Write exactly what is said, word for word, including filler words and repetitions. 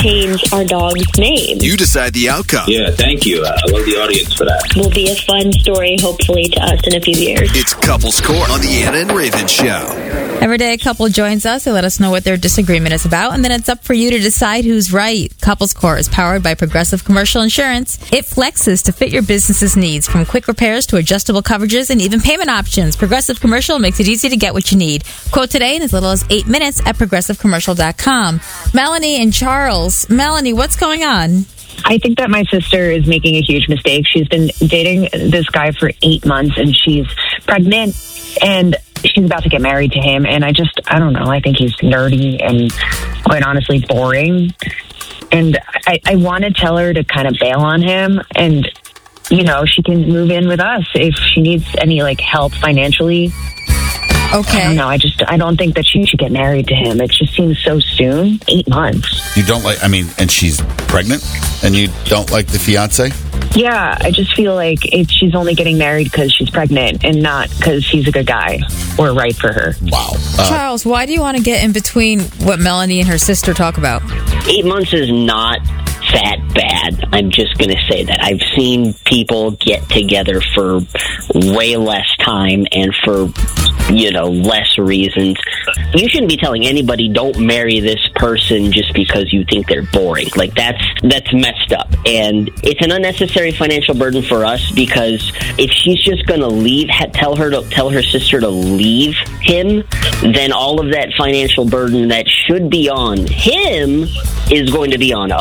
change our dog's name. You decide the outcome. Yeah, thank you. I love the audience for that. Will be a fun story, hopefully, to us in a few years. It's Couples Court on the Anna and Raven Show. Every day a couple joins us. They let us know what their disagreement is about, and then it's up for you to decide who's right. Couples Court is powered by Progressive Commercial Insurance. It flexes to fit your business's needs, from quick repairs to adjustable coverages and even payment options. Progressive Commercial makes it easy to get what you need. Quote today in as little as eight minutes at progressive commercial dot com. Melanie and Charles. Melanie, what's going on? I think that my sister is making a huge mistake. She's been dating this guy for eight months and she's pregnant and she's about to get married to him. And I just, I don't know. I think he's nerdy and quite honestly boring. And I, I want to tell her to kind of bail on him and, you know, she can move in with us if she needs any like help financially. Okay. I don't know. I just, I don't think that she should get married to him. It just seems so soon. Eight months. You don't like, I mean, and she's pregnant and you don't like the fiance? Yeah, I just feel like it, she's only getting married because she's pregnant and not because he's a good guy or right for her. Wow. Uh, Charles, why do you want to get in between what Melanie and her sister talk about? Eight months is not that bad. I'm just going to say that. I've seen people get together for way less time and for, you know, less reasons. You shouldn't be telling anybody don't marry this person just because you think they're boring. Like, that's that's messed up. And it's an unnecessary financial burden for us because if she's just going to leave, ha- tell her to tell her sister to leave him, then all of that financial burden that should be on him is going to be on us.